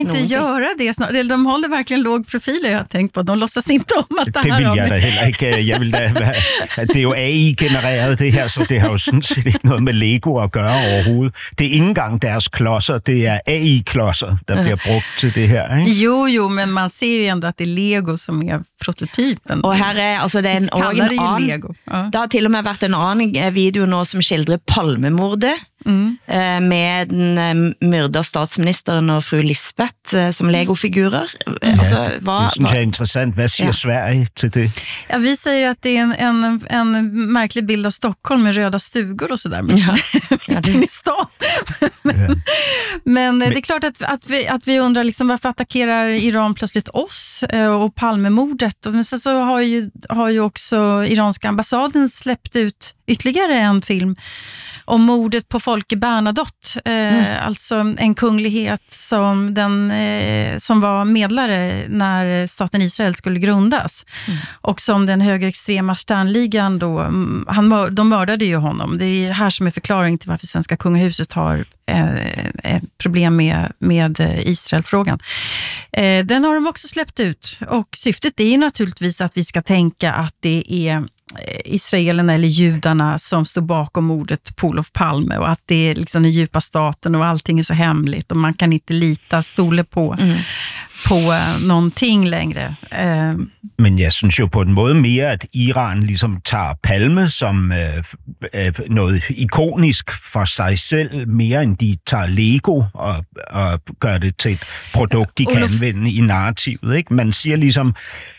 inte göra det snart. De håller verkligen låg profil, jeg har tænkt på. De låtsas inte om, at der det vil jeg da heller ikke. Jeg vil da, det er jo AI-genereret det her, så det har jo sådan set ikke noget med Lego at gøre overhovedet. Det er ikke engang deres klodser, det er AI-klodser, der bliver brugt til det her. Ikke? Jo, men man ser jo ändå, at det er Lego, som er prototypen. Og her er, altså det er en annen, Lego. Ja. Det har til og med vært en annen video nå som skildrer Palmemordet, med den myrda statsministeren og fru Lisbeth som Lego-figurer. Altså, det synes jeg er interessant. Hvad siger Sverige til det? Ja, vi säger att det är en märklig bild av Stockholm med röda stugor och sådär mitt i stan. Men det är klart att vi undrar liksom, varför attackerar Iran plötsligt oss och Palmemordet. Och sen så har ju också iranska ambassaden släppt ut ytterligare en film om mordet på Folke Bernadotte, alltså en kunglighet som var medlare när staten Israel skulle grundas, och som den högerextrema Sternligan då, de mördade ju honom. Det är här som är förklaring till varför svenska kungahuset har ett problem med Israelfrågan. Den har de också släppt ut, och syftet är naturligtvis att vi ska tänka att det är israelerna eller judarna som står bakom mordet på Olof Palme, och att det är liksom den djupa staten och allting är så hemligt och man kan inte lita stole på någonting längre. Men jeg synes jo på en måde mere, at Iran ligesom tager Palme som noget ikonisk for sig selv, mere end de tager Lego og gør det til et produkt, de kan anvende i narrativet. Ikke? Man siger ligesom,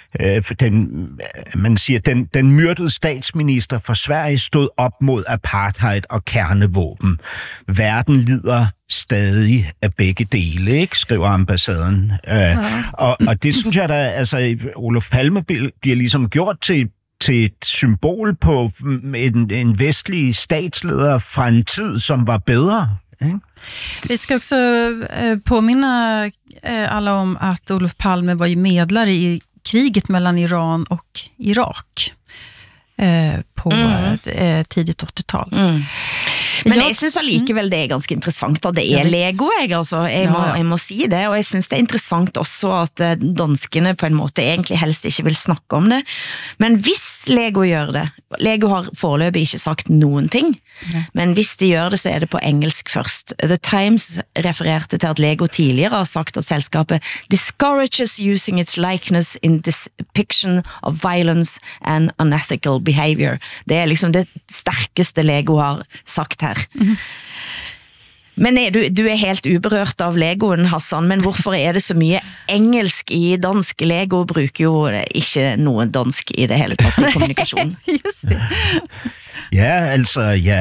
den myrdede statsminister for Sverige stod op mod apartheid og kernevåben. Verden lider stadig af begge dele, ikke? Skriver ambassaden. Og det synes jeg da, altså Olof Palme bliver ligesom gjort til et symbol på en vestlig statsleder fra en tid, som var bedre. Ikke? Vi ska också påminna alla om att Olof Palme var ju medlare i kriget mellan Iran og Irak på tidigt 80-tal. Men jeg synes allikevel det er ganske interessant at det er Lego, jeg må si det, og jeg synes det er interessant også at danskene på en måte egentlig helst ikke vil snakke om det, men hvis Lego gjør det, Lego har foreløpig ikke sagt noen ting, men hvis de gjør det så er det på engelsk først. The Times refererte til at Lego tidligere har sagt at selskapet discourages using its likeness in depiction of violence and unethical behavior. Det er liksom det sterkeste Lego har sagt her. Men du er helt uberørt av Legoen, Hassan, men hvorfor er det så mye engelsk i dansk? Lego bruker jo ikke noe dansk i det hele tatt i kommunikasjon. Just det. Ja, altså,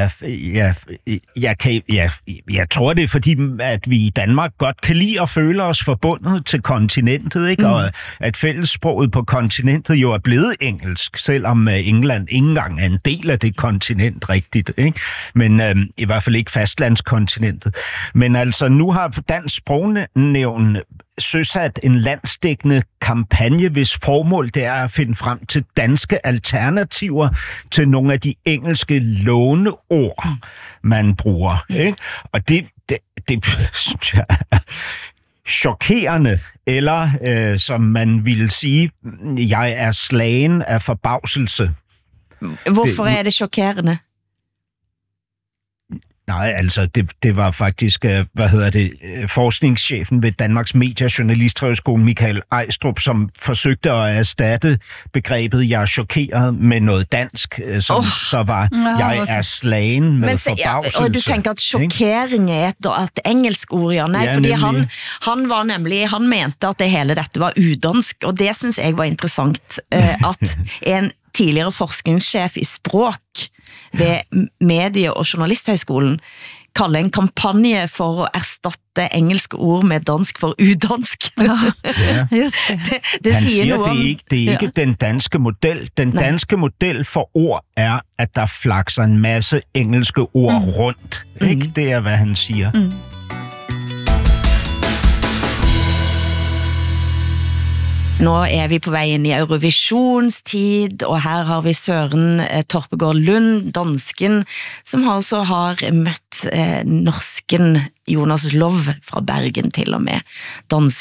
jeg tror det er fordi, at vi i Danmark godt kan lide at føle os forbundet til kontinentet, ikke? Og at fællessproget på kontinentet jo er blevet engelsk, selvom England ikke engang er en del af det kontinent rigtigt, ikke? Men i hvert fald ikke fastlandskontinentet. Men altså, nu har Dansk Sprognævn søsat en landsdækkende kampagne, hvis formål det er at finde frem til danske alternativer til nogle af de engelske låneord, man bruger. Ikke? Og det synes jeg er chokerende, eller som man ville sige, jeg er slagen af forbavselse. Hvorfor er det chokerende? Nej, altså det var faktisk, forskningschefen ved Danmarks Medie- og Journalisthøjskole, Michael Ejstrup, som forsøgte at erstatte begrebet, jeg er chokeret med noget dansk, som så var, jeg er slagen med forbavselse. Og du tænker, at chokering er et engelsk ord, ja? Nej, fordi han var nemlig, han mente, at det hele dette var udansk, og det synes jeg var interessant, at en tidligere forskningschef i språk ved Medie- og Journalisthøjskolen kalde en kampagne for at erstatte engelske ord med dansk for udansk. Ja. Just det. Han siger, det er ikke den danske model. Den danske model for ord er, at der flakser en masse engelske ord rundt. Ikke? Det er, hvad han siger. Nå er vi på vei inn i Eurovisionstid, og her har vi Søren Torpegård Lund, dansken, som altså har møtt norsken Jonas Love fra Bergen til og med, dansk